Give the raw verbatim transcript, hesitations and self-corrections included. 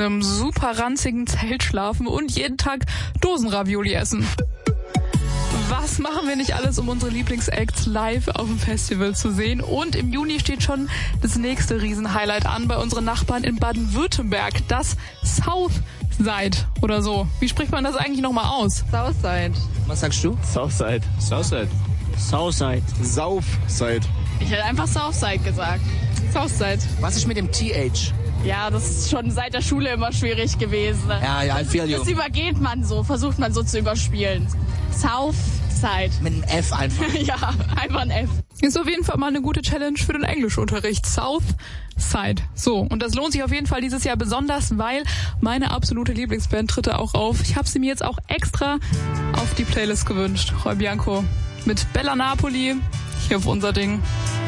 einem super ranzigen Zelt schlafen und jeden Tag Dosenravioli essen. Was machen wir nicht alles, um unsere Lieblingsacts live auf dem Festival zu sehen? Und im Juni steht schon das nächste Riesenhighlight an bei unseren Nachbarn in Baden-Württemberg, das Southside oder so. Wie spricht man das eigentlich nochmal aus? Southside. Was sagst du? Southside. Southside. Southside. Southside. Ich hätte einfach Southside gesagt. Southside. Was ist mit dem T H? Ja, das ist schon seit der Schule immer schwierig gewesen. Ja, ja, I feel you. Das übergeht man so, versucht man so zu überspielen. Southside. Mit einem F einfach. Ja, einfach ein F. Ist auf jeden Fall mal eine gute Challenge für den Englischunterricht. Southside. So, und das lohnt sich auf jeden Fall dieses Jahr besonders, weil meine absolute Lieblingsband tritt da auch auf. Ich habe sie mir jetzt auch extra auf die Playlist gewünscht. Roy Bianco mit Bella Napoli hier auf unser Ding.